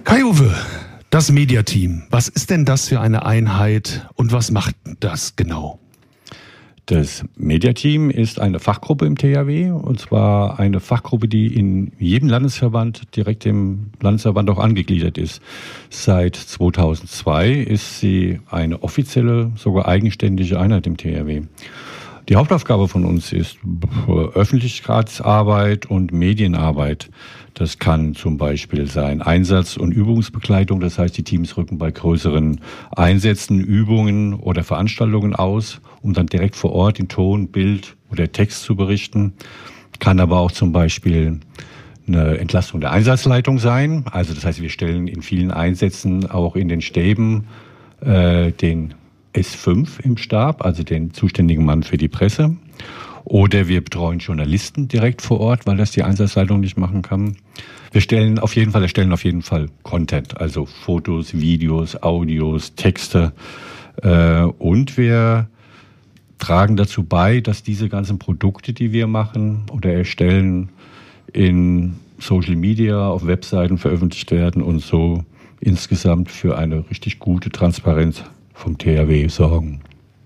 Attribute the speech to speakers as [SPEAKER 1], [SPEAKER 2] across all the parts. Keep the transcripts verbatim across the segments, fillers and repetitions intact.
[SPEAKER 1] Kai-Uwe, das Mediateam, was ist denn das für eine Einheit und was macht das genau?
[SPEAKER 2] Das Mediateam ist eine Fachgruppe im T H W, und zwar eine Fachgruppe, die in jedem Landesverband direkt dem Landesverband auch angegliedert ist. Seit zweitausendzwei ist sie eine offizielle, sogar eigenständige Einheit im T H W. Die Hauptaufgabe von uns ist Öffentlichkeitsarbeit und Medienarbeit. Das kann zum Beispiel sein Einsatz- und Übungsbegleitung. Das heißt, die Teams rücken bei größeren Einsätzen, Übungen oder Veranstaltungen aus, um dann direkt vor Ort in Ton, Bild oder Text zu berichten. Kann aber auch zum Beispiel eine Entlastung der Einsatzleitung sein. Also das heißt, wir stellen in vielen Einsätzen auch in den Stäben äh, den S fünf im Stab, also den zuständigen Mann für die Presse. Oder wir betreuen Journalisten direkt vor Ort, weil das die Einsatzleitung nicht machen kann. Wir stellen auf jeden Fall, erstellen auf jeden Fall Content, also Fotos, Videos, Audios, Texte. Äh, und wir tragen dazu bei, dass diese ganzen Produkte, die wir machen oder erstellen, in Social Media, auf Webseiten veröffentlicht werden und so insgesamt für eine richtig gute Transparenz vom T H W sorgen.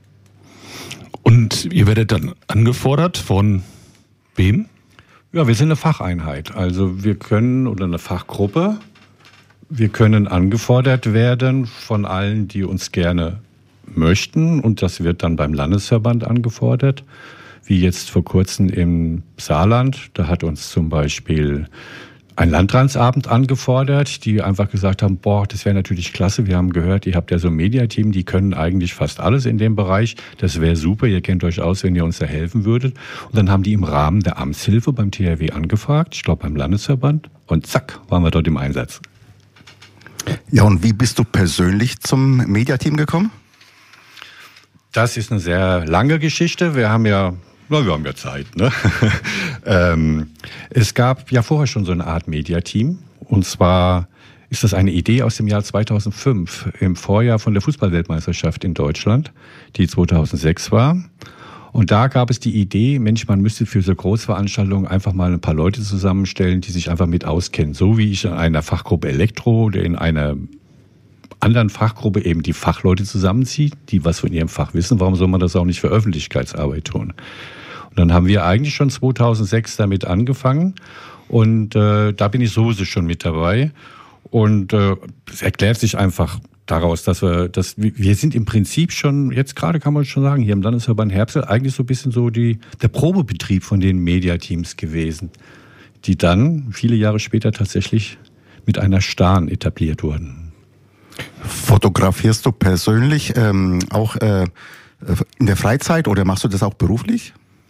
[SPEAKER 1] Und ihr werdet dann angefordert von wem?
[SPEAKER 2] Ja, wir sind eine Facheinheit. Also wir können, oder eine Fachgruppe, wir können angefordert werden von allen, die uns gerne möchten. Und das wird dann beim Landesverband angefordert. Wie jetzt vor kurzem im Saarland. Da hat uns zum Beispiel ein Landratsabend angefordert, die einfach gesagt haben, boah, das wäre natürlich klasse. Wir haben gehört, ihr habt ja so ein Mediateam, die können eigentlich fast alles in dem Bereich. Das wäre super, ihr kennt euch aus, wenn ihr uns da helfen würdet. Und dann haben die im Rahmen der Amtshilfe beim T H W angefragt, ich glaube beim Landesverband. Und zack, waren wir dort im Einsatz.
[SPEAKER 3] Ja, und wie bist du persönlich zum Mediateam gekommen?
[SPEAKER 2] Das ist eine sehr lange Geschichte. Wir haben ja Na, wir haben ja Zeit, ne? ähm, es gab ja vorher schon so eine Art Mediateam. Und zwar ist das eine Idee aus dem Jahr zweitausendfünf, im Vorjahr von der Fußballweltmeisterschaft in Deutschland, die zweitausendsechs war. Und da gab es die Idee, Mensch, man müsste für so Großveranstaltungen einfach mal ein paar Leute zusammenstellen, die sich einfach mit auskennen. So wie ich in einer Fachgruppe Elektro oder in einer anderen Fachgruppe eben die Fachleute zusammenzieht, die was von ihrem Fach wissen. Warum soll man das auch nicht für Öffentlichkeitsarbeit tun? Und dann haben wir eigentlich schon zweitausendsechs damit angefangen und äh, da bin ich sowieso schon mit dabei. Und äh, es erklärt sich einfach daraus, dass wir, dass wir sind im Prinzip schon, jetzt gerade kann man schon sagen, hier im Landesverband Herbsel eigentlich so ein bisschen so die, der Probebetrieb von den Mediateams gewesen, die dann viele Jahre später tatsächlich mit einer Stahn etabliert wurden.
[SPEAKER 3] Fotografierst du persönlich ähm, auch äh, in der Freizeit oder machst du das auch beruflich?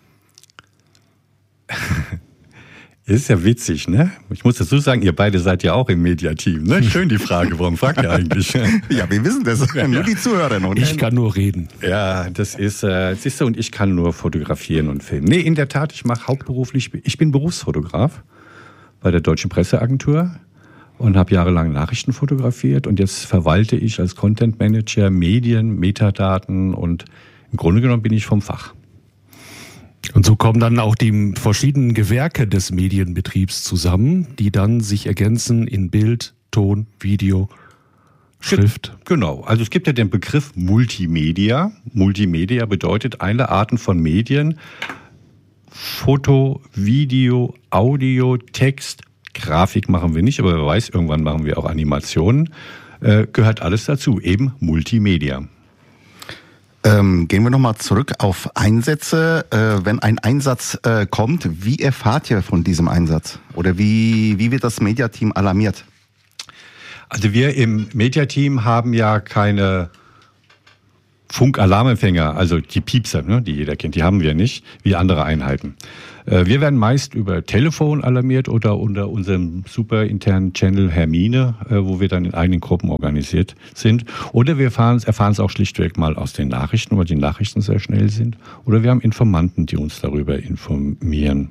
[SPEAKER 2] Das ist ja witzig, ne? Ich muss dazu sagen, ihr beide seid ja auch im Mediateam, ne? Schön die Frage, warum fragt ihr eigentlich?
[SPEAKER 3] Ja, wir wissen das, ja, nur die Zuhörer noch.
[SPEAKER 1] Ich kann nur reden.
[SPEAKER 2] Ja, das ist, äh, siehst du, und ich kann nur fotografieren und filmen. Nee, in der Tat, ich mache hauptberuflich, ich bin Berufsfotograf bei der Deutschen Presseagentur und habe jahrelang Nachrichten fotografiert und jetzt verwalte ich als Content Manager Medien, Metadaten und im Grunde genommen bin ich vom Fach.
[SPEAKER 1] Und so kommen dann auch die verschiedenen Gewerke des Medienbetriebs zusammen, die dann sich ergänzen in Bild, Ton, Video, Schrift.
[SPEAKER 2] Genau, also es gibt ja den Begriff Multimedia. Multimedia bedeutet alle Arten von Medien, Foto, Video, Audio, Text, Grafik machen wir nicht, aber wer weiß, irgendwann machen wir auch Animationen. Äh, gehört alles dazu, eben Multimedia.
[SPEAKER 3] Ähm, gehen wir nochmal zurück auf Einsätze. Äh, wenn ein Einsatz äh, kommt, wie erfahrt ihr von diesem Einsatz? Oder wie, wie wird das Mediateam alarmiert?
[SPEAKER 2] Also wir im Mediateam haben ja keine Funkalarmempfänger, also die Piepser, ne, die jeder kennt, die haben wir nicht, wie andere Einheiten. Wir werden meist über Telefon alarmiert oder unter unserem super internen Channel Hermine, wo wir dann in eigenen Gruppen organisiert sind. Oder wir erfahren es auch schlichtweg mal aus den Nachrichten, weil die Nachrichten sehr schnell sind. Oder wir haben Informanten, die uns darüber informieren.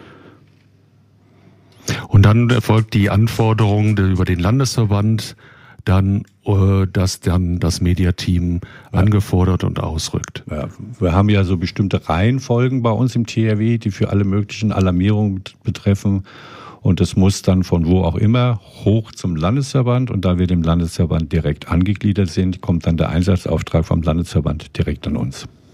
[SPEAKER 1] Und dann erfolgt die Anforderung über den Landesverband, dann, dass dann das Mediateam ja. angefordert und ausrückt.
[SPEAKER 2] Ja, wir haben ja so bestimmte Reihenfolgen bei uns im T H W, die für alle möglichen Alarmierungen betreffen. und es muss dann von wo auch immer hoch zum Landesverband, und da wir dem Landesverband direkt angegliedert sind, kommt dann der Einsatzauftrag vom Landesverband direkt an uns.